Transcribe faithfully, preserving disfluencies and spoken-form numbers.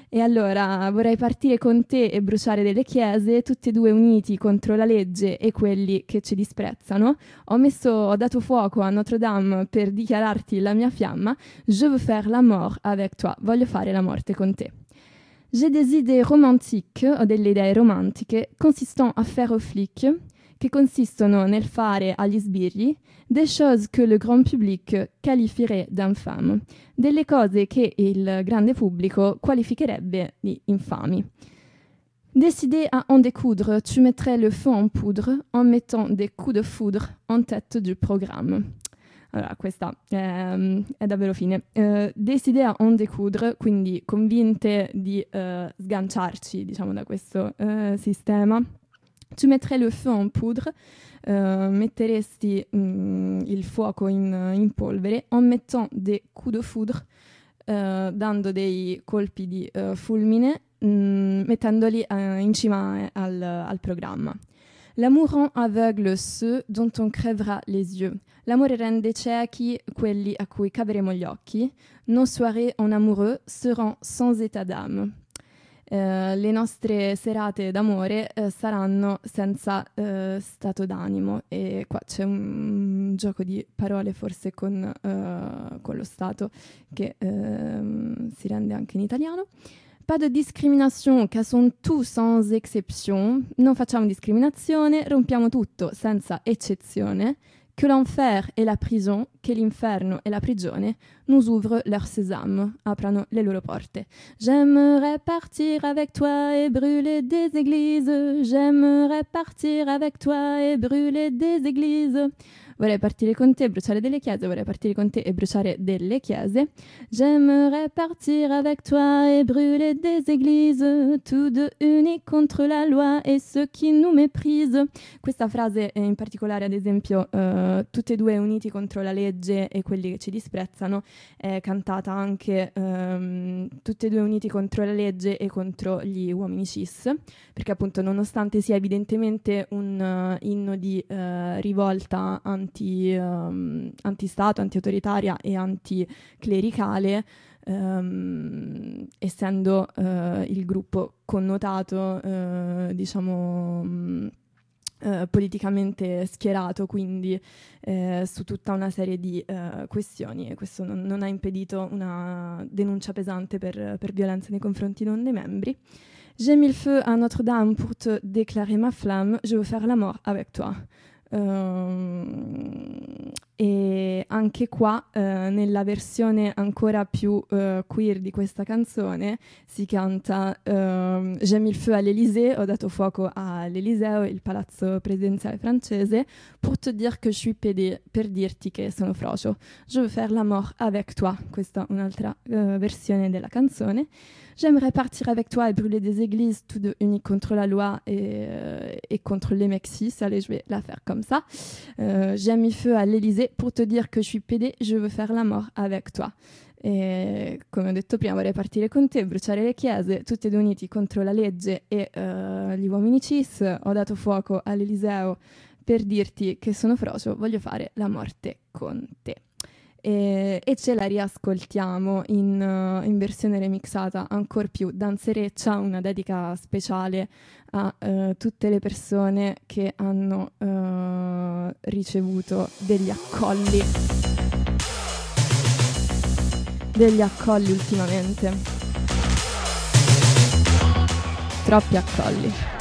E allora vorrei partire con te e bruciare delle chiese, tutti e due uniti contro la legge e quelli che ci disprezzano. Ho messo, ho dato fuoco a Notre Dame per dichiararti la mia fiamma. Je veux faire la mort avec toi. Voglio fare la morte con te. J'ai des idées romantiques, ho delle idee romantiche, consistant à faire aux flics, che consistono nel fare agli sbirri des choses que le grand public qualifierait d'infâme, delle cose che il grande pubblico qualificherebbe di infami. Décidé à en découdre, tu mettrais le feu en poudre en mettant des coups de foudre en tête du programme. Allora, questa è, è davvero fine. Uh, décidé à en découdre, quindi convinte di uh, sganciarci, diciamo, da questo uh, sistema. Tu mettrais le feu en poudre, uh, metteresti mm, il fuoco in, in polvere, en mettant des coups de foudre, uh, dando dei colpi di uh, fulmine, mm, mettendoli uh, in cima al, al programma. L'amour rend aveugle ceux dont on crèvera les yeux. L'amore rende ciechi quelli a cui caveremo gli occhi. Nos soirées en amoureux seront sans état d'âme. Uh, le nostre serate d'amore uh, saranno senza uh, stato d'animo, e qua c'è un, un gioco di parole forse con, uh, con lo stato che uh, si rende anche in italiano. Pas de discrimination, cassons tout sans exception. Non facciamo discriminazione, rompiamo tutto senza eccezione. Que l'enfer et la prison, che l'inferno e la prigione nous ouvrent leur sésame, aprano le loro porte. J'aimerais partir avec toi et brûler des églises. J'aimerais partir avec toi et brûler des églises. Vorrei partire con te e bruciare delle chiese, vorrei partire con te e bruciare delle chiese. J'aimerais partir avec toi et brûler des églises, tous deux unis contre la loi et ceux qui nous méprisent. Questa frase in particolare, ad esempio, uh, tutti e due uniti contro la legge e quelli che ci disprezzano, è cantata anche um, tutti e due uniti contro la legge e contro gli uomini cis, perché appunto nonostante sia evidentemente un uh, inno di uh, rivolta anti Anti, um, antistato, antiautoritaria e anticlericale, um, essendo uh, il gruppo connotato, uh, diciamo, um, uh, politicamente schierato, quindi uh, su tutta una serie di uh, questioni, e questo non, non ha impedito una denuncia pesante per, per violenza nei confronti non dei membri. J'ai mis le feu à Notre-Dame pour te déclarer ma flamme, je veux faire la mort avec toi. Uh, e anche qua uh, nella versione ancora più uh, queer di questa canzone si canta uh, J'ai mis le feu à l'Élysée, ho dato fuoco all'Eliseo, il palazzo presidenziale francese, pour te dire que je suis pédé, per dirti che sono frocio. Je veux faire la mort avec toi, questa è un'altra uh, versione della canzone. J'aimerais partir avec toi et brûler des églises, tous deux unis contre la loi et, euh, et contre les mecs cis. Allez, je vais la faire comme ça. Euh, j'ai mis feu à l'Élysée pour te dire que je suis pédé, je veux faire la mort avec toi. E come ho detto prima, vorrei partire con te, bruciare le chiese, tutti e due uniti contro la legge e uh, gli uomini cis. Ho dato fuoco all'Eliseo per dirti che sono frocio, voglio fare la morte con te. E, e ce la riascoltiamo in, uh, in versione remixata ancor più danzereccia, una dedica speciale a uh, tutte le persone che hanno uh, ricevuto degli accolli degli accolli ultimamente, troppi accolli.